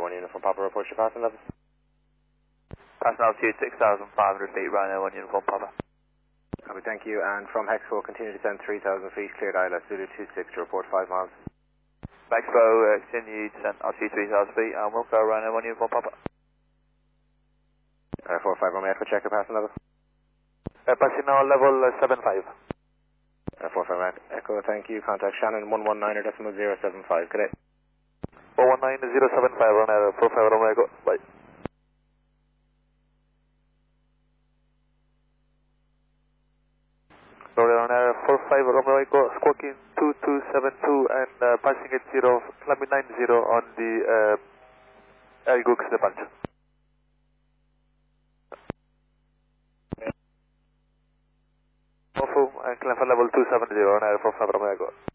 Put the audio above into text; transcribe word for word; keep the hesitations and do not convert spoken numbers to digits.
one Uniform Papa, report your passing level. Passing altitude six thousand five hundred feet, Ryanair one Uniform Papa. Copy, thank you. And from Hexpo, continue to descend three thousand feet, cleared I L S Zulu two six to report five miles. Hexpo, uh, continue descent altitude three thousand feet, and we'll go Ryanair one Uniform Papa. Uh, four five Romeo Echo, check your passing level. Uh, passing now level uh, seven five. Uh, four five Echo, thank you. Contact Shannon one one nine decimal zero seven five, good day. one one nine zero seven five, Ryanair four five Romeo Echo, bye. Ryanair four five Romeo Echo, squawking two two seven two and uh, passing at zero, climbing nine zero on the uh, Air Gooks departure. And climb for level two seven zero on Air four five Romeo Echo.